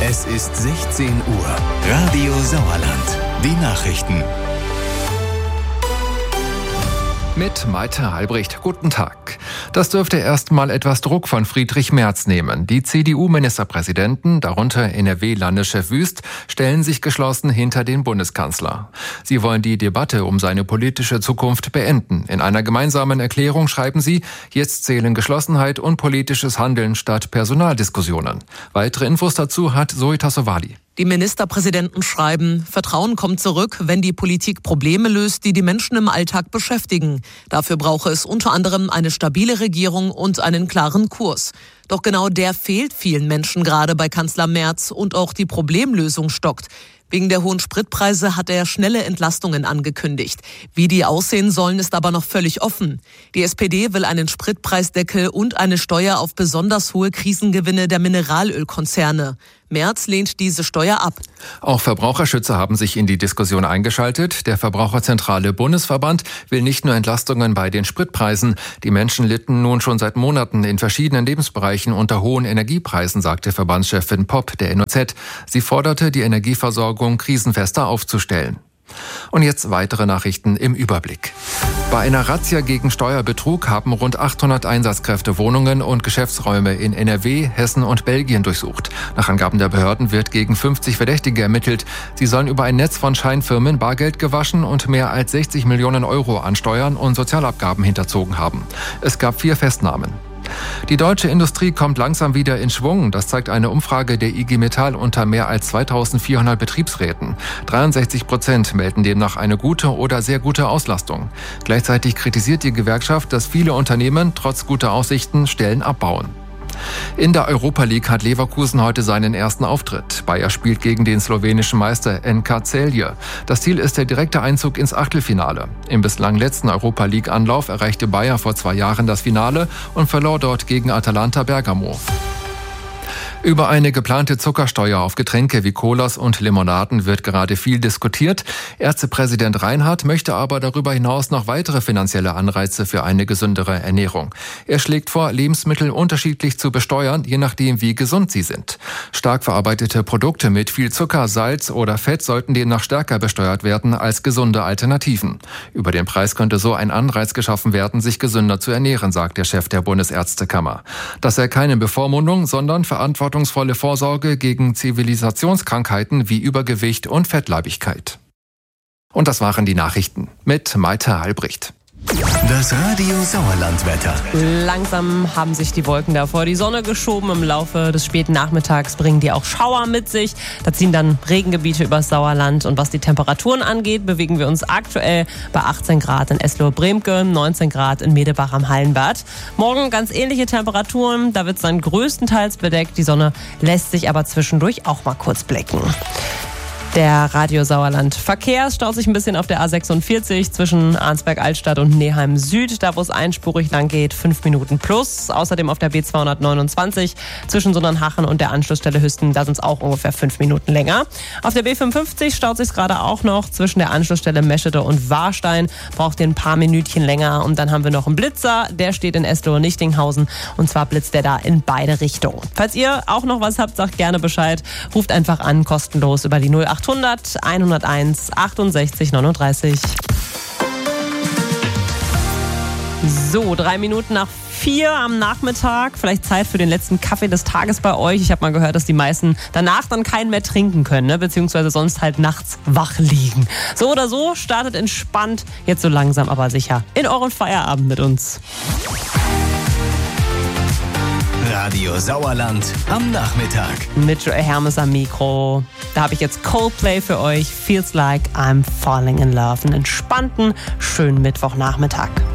Es ist 16 Uhr. Radio Sauerland. Die Nachrichten. Mit Maite Albrecht. Guten Tag. Das dürfte erstmal etwas Druck von Friedrich Merz nehmen. Die CDU-Ministerpräsidenten, darunter NRW-Landeschef Wüst, stellen sich geschlossen hinter den Bundeskanzler. Sie wollen die Debatte um seine politische Zukunft beenden. In einer gemeinsamen Erklärung schreiben sie, jetzt zählen Geschlossenheit und politisches Handeln statt Personaldiskussionen. Weitere Infos dazu hat Zoe Tassovali. Die Ministerpräsidenten schreiben, Vertrauen kommt zurück, wenn die Politik Probleme löst, die die Menschen im Alltag beschäftigen. Dafür brauche es unter anderem eine stabile Regierung und einen klaren Kurs. Doch genau der fehlt vielen Menschen gerade bei Kanzler Merz und auch die Problemlösung stockt. Wegen der hohen Spritpreise hat er schnelle Entlastungen angekündigt. Wie die aussehen sollen, ist aber noch völlig offen. Die SPD will einen Spritpreisdeckel und eine Steuer auf besonders hohe Krisengewinne der Mineralölkonzerne. Merz lehnt diese Steuer ab. Auch Verbraucherschützer haben sich in die Diskussion eingeschaltet. Der Verbraucherzentrale Bundesverband will nicht nur Entlastungen bei den Spritpreisen. Die Menschen litten nun schon seit Monaten in verschiedenen Lebensbereichen unter hohen Energiepreisen, sagte Verbandschefin Popp der NOZ. Sie forderte, die Energieversorgung krisenfester aufzustellen. Und jetzt weitere Nachrichten im Überblick. Bei einer Razzia gegen Steuerbetrug haben rund 800 Einsatzkräfte Wohnungen und Geschäftsräume in NRW, Hessen und Belgien durchsucht. Nach Angaben der Behörden wird gegen 50 Verdächtige ermittelt. Sie sollen über ein Netz von Scheinfirmen Bargeld gewaschen und mehr als 60 Millionen Euro an Steuern und Sozialabgaben hinterzogen haben. Es gab 4 Festnahmen. Die deutsche Industrie kommt langsam wieder in Schwung. Das zeigt eine Umfrage der IG Metall unter mehr als 2400 Betriebsräten. 63% melden demnach eine gute oder sehr gute Auslastung. Gleichzeitig kritisiert die Gewerkschaft, dass viele Unternehmen trotz guter Aussichten Stellen abbauen. In der Europa League hat Leverkusen heute seinen ersten Auftritt. Bayer spielt gegen den slowenischen Meister NK Celje. Das Ziel ist der direkte Einzug ins Achtelfinale. Im bislang letzten Europa League Anlauf erreichte Bayer vor 2 Jahren das Finale und verlor dort gegen Atalanta Bergamo. Über eine geplante Zuckersteuer auf Getränke wie Colas und Limonaden wird gerade viel diskutiert. Ärztepräsident Reinhardt möchte aber darüber hinaus noch weitere finanzielle Anreize für eine gesündere Ernährung. Er schlägt vor, Lebensmittel unterschiedlich zu besteuern, je nachdem wie gesund sie sind. Stark verarbeitete Produkte mit viel Zucker, Salz oder Fett sollten demnach stärker besteuert werden als gesunde Alternativen. Über den Preis könnte so ein Anreiz geschaffen werden, sich gesünder zu ernähren, sagt der Chef der Bundesärztekammer. Das sei keine Bevormundung, sondern verantwortungsvolle Vorsorge gegen Zivilisationskrankheiten wie Übergewicht und Fettleibigkeit. Und das waren die Nachrichten mit Maite Albrecht. Das Radio Sauerlandwetter. Langsam haben sich die Wolken da vor die Sonne geschoben. Im Laufe des späten Nachmittags bringen die auch Schauer mit sich. Da ziehen dann Regengebiete übers Sauerland. Und was die Temperaturen angeht, bewegen wir uns aktuell bei 18 Grad in Eslohe-Bremke, 19 Grad in Medebach am Hallenbad. Morgen ganz ähnliche Temperaturen. Da wird es dann größtenteils bedeckt. Die Sonne lässt sich aber zwischendurch auch mal kurz blicken. Der Radio Sauerland Verkehr staut sich ein bisschen auf der A46 zwischen Arnsberg-Altstadt und Neheim Süd, da wo es einspurig lang geht, 5 Minuten plus. Außerdem auf der B229 zwischen Sundernhachen und der Anschlussstelle Hüsten, da sind es auch ungefähr 5 Minuten länger. Auf der B55 staut sich gerade auch noch zwischen der Anschlussstelle Meschede und Warstein, braucht ihr ein paar Minütchen länger. Und dann haben wir noch einen Blitzer, der steht in Eslohe-Nichtinghausen und zwar blitzt der da in beide Richtungen. Falls ihr auch noch was habt, sagt gerne Bescheid, ruft einfach an, kostenlos über die 0800 101 68 39. So, 3 Minuten nach 4 am Nachmittag. Vielleicht Zeit für den letzten Kaffee des Tages bei euch. Ich habe mal gehört, dass die meisten danach dann keinen mehr trinken können, ne? Beziehungsweise sonst halt nachts wach liegen. So oder so, startet entspannt, jetzt so langsam aber sicher in euren Feierabend mit uns. Radio Sauerland am Nachmittag. Mit Joel Hermes am Mikro. Da habe ich jetzt Coldplay für euch. Feels like I'm falling in love. Einen entspannten, schönen Mittwochnachmittag.